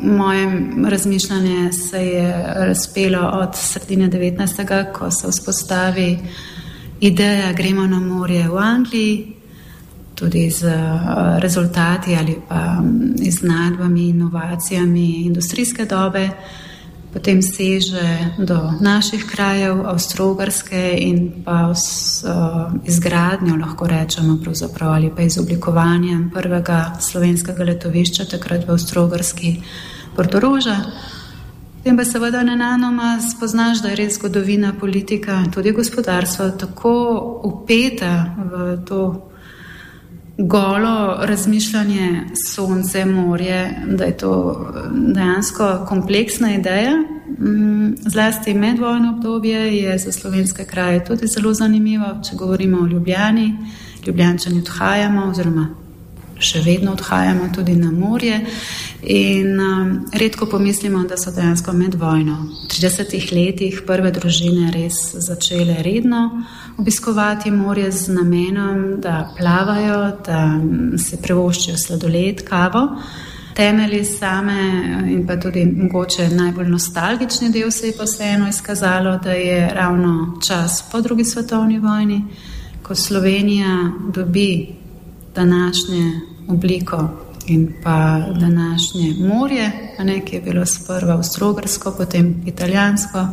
mojem razmišljanje se je razpelo od sredine 19. ko se vzpostavi ideja gremo na morje v Angliji, tudi z rezultati ali pa iznajdbami, inovacijami industrijske dobe, potem seže do naših krajev, Avstro-Ogrske in pa izgradnjo, lahko rečemo pravzaprav, ali pa izoblikovanjem prvega slovenskega letovišča, takrat v Avstro-Ogrski Portoroža. Potem pa seveda nenadoma spoznaš, da je res zgodovina, politika, tudi gospodarstvo tako upeta v to golo razmišljanje sonce, morje, da je to dejansko kompleksna ideja. Zlasti medvojno obdobje je za slovenske kraje tudi zelo zanimivo, če govorimo o Ljubljani. Ljubljančani odhajamo oziroma še vedno odhajamo tudi na morje in redko pomislimo, da so dejansko med vojno v 30 letih prve družine res začele redno obiskovati morje z namenom, da plavajo, da se privoščijo sladoled, kavo. Temelji same in pa tudi mogoče najbolj nostalgični del se je pa vseeno izkazalo, da je ravno čas po drugi svetovni vojni, ko Slovenija dobi današnje obliko in pa današnje morje, ki je bilo sprva avstro-ogrsko, potem italijansko.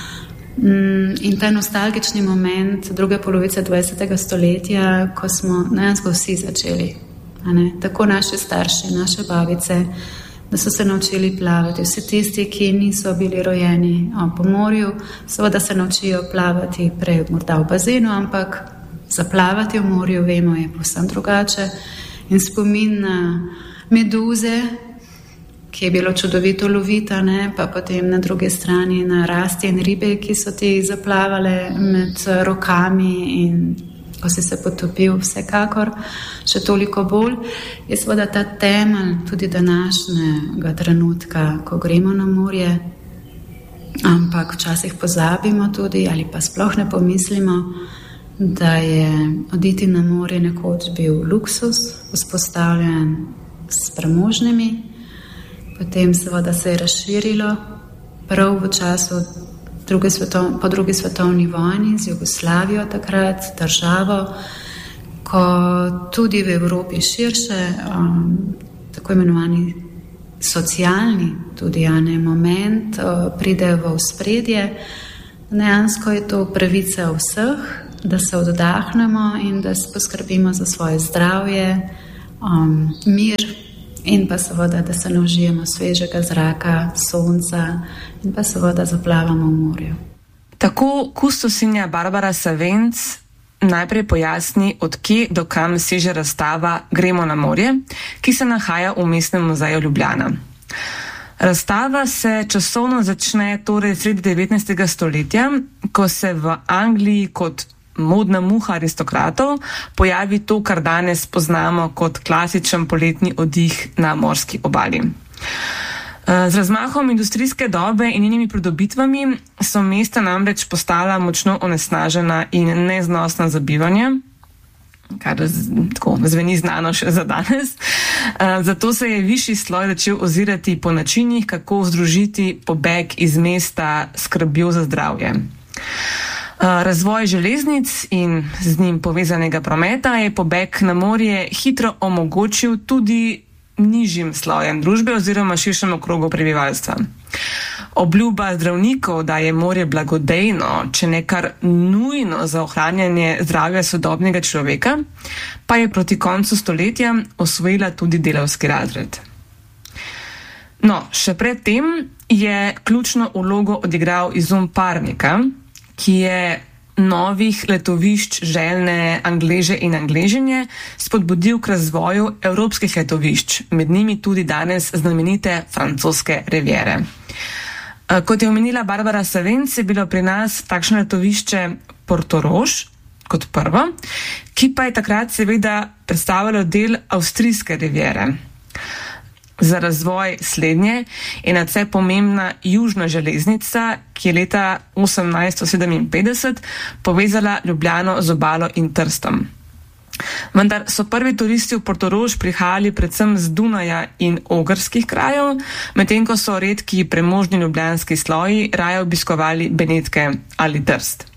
In ta nostalgični moment druge polovice 20. stoletja, ko smo dejansko vsi začeli, tako naši starši, naše babice, da so se naučili plavati. Vsi tisti, ki niso bili rojeni po morju, seveda se naučijo plavati prej morda v bazenu, ampak zaplavati v morju, vemo, je povsem drugače. In spomin na meduze, ki je bilo čudovito lovita, pa potem na druge strani na rasti in ribe, ki so ti zaplavale med rokami in ko si se potopil, vsekakor še toliko bolj, je seveda ta temelj tudi današnjega trenutka, ko gremo na morje, ampak včasih pozabimo tudi ali pa sploh ne pomislimo, da je oditi na morje nekoč bil luksus, vzpostavljen s premožnimi, potem seveda se je razširilo prav v času po drugi svetovni vojni z Jugoslavijo takrat, državo, ko tudi v Evropi širše, tako imenovani socialni tudi moment pride v ospredje. Dejansko je to pravica vseh, da se oddahnemo in da poskrbimo za svoje zdravje, mir in pa seveda, da se naužijemo svežega zraka, sonca in pa seveda zaplavamo v morju. Tako kustosinja Barbara Savenc najprej pojasni, od kje do kam seže razstava Gremo na morje, ki se nahaja v Mestnem muzeju Ljubljana. Razstava se časovno začne torej sredi 19. stoletja, ko se v Angliji kot modna muha aristokratov pojavi to, kar danes poznamo kot klasičen poletni oddih na morski obali. Z razmahom industrijske dobe in njenimi pridobitvami so mesta namreč postala močno onesnažena in neznosna za bivanje, kar tako zveni znano še za danes. Zato se je višji sloj začel ozirati po načinih, kako združiti pobeg iz mesta s skrbjo za zdravje. Razvoj železnic in z njim povezanega prometa je pobeg na morje hitro omogočil tudi nižjim slojem družbe oziroma širšemu krogu prebivalstva. Obljuba zdravnikov, da je morje blagodejno, če ne kar nujno za ohranjanje zdravja sodobnega človeka, pa je proti koncu stoletja osvojila tudi delavski razred. No, še pred tem je ključno vlogo odigral izum parnika, ki je novih letovišč željne Angleže in Angležinje spodbudil k razvoju evropskih letovišč, med njimi tudi danes znamenite francoske riviere. Kot je omenila Barbara Savenc, je bilo pri nas takšno letovišče Portorož kot prvo, ki pa je takrat seveda predstavljalo del avstrijske riviere. Za razvoj slednje je nadvse pomembna južna železnica, ki je leta 1857 povezala Ljubljano z obalo in Trstom. Vendar so prvi turisti v Portorož prihajali predvsem z Dunaja in ogrskih krajev, medtem ko so redki premožni ljubljanski sloji raje obiskovali Benetke ali Trst.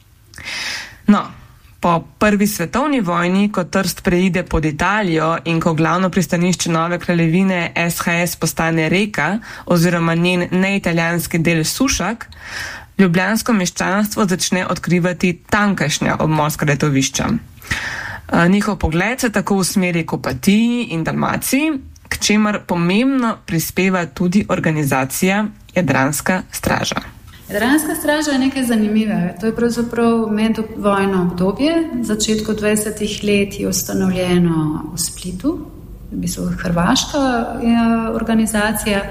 No, po prvi svetovni vojni, ko Trst preide pod Italijo in ko glavno pristanišče nove kraljevine SHS postane Reka oziroma njen neitalijanski del Sušak, ljubljansko meščanstvo začne odkrivati tamkajšnja obmorska letovišča. Njihov pogled se tako usmeri k Opatiji in Dalmaciji, k čemer pomembno prispeva tudi organizacija Jadranska straža. Jadranska straža je nekaj zanimive. To je pravzaprav medvojno obdobje. V začetku 20. let je ustanovljeno v Splitu, v bistvu hrvaška organizacija,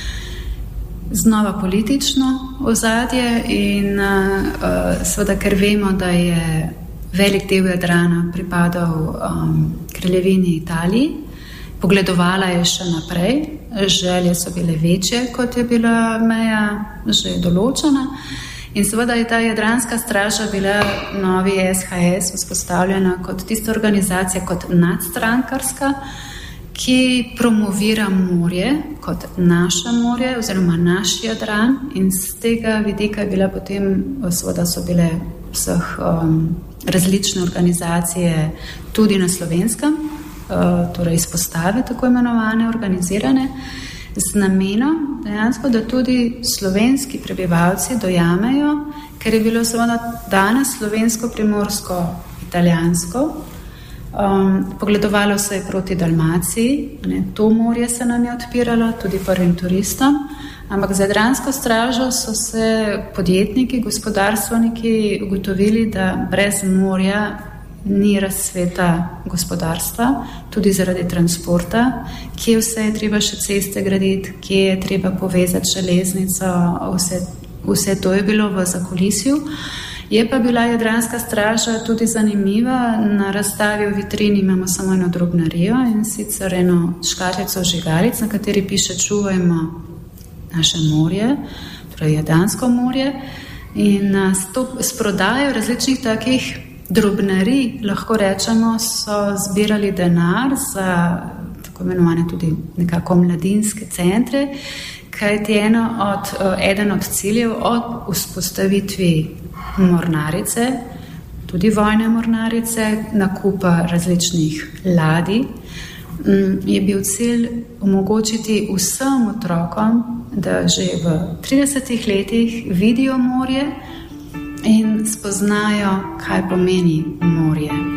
znova politično ozadje in seveda, ker vemo, da je velik del Jadrana pripadal kraljevini Italiji, pogledovala je še naprej, želje so bile večje, kot je bila meja že določena. In seveda je ta Jadranska straža bila novi SHS vzpostavljena kot tista organizacija, kot nadstrankarska, ki promovira morje kot naše morje oziroma naš Jadran, in z tega vidika je bila potem, seveda so bile vseh različne organizacije tudi na Slovenskem, torej izpostave tako imenovane, organizirane, z namenom dejansko, da tudi slovenski prebivalci dojamejo, ker je bilo seveda danes slovensko-primorsko italijansko, pogledovalo se je proti Dalmaciji, to morje se nam je odpiralo tudi prvim turistom, ampak za Jadransko stražo so se podjetniki, gospodarstveniki ugotovili, da brez morja ni razcveta gospodarstva, tudi zaradi transporta, kje vse je treba še ceste graditi, kje je treba povezati železnico, vse to je bilo v zakulisju. Je pa bila Jadranska straža tudi zanimiva. Na razstavi v vitrini imamo samo eno drobnarijo, in sicer eno škatlico žigaric, na kateri piše čuvajmo naše morje, torej Jadransko morje, in s prodajo različnih takih drobnarij, lahko rečemo, so zbirali denar za tako imenovane tudi nekako mladinske centre, kajti eden od ciljev od vzpostavitvi mornarice, tudi vojne mornarice, nakupa različnih ladij, je bil cilj omogočiti vsem otrokom, da že v 30 letih vidijo morje in spoznajo, kaj pomeni morje.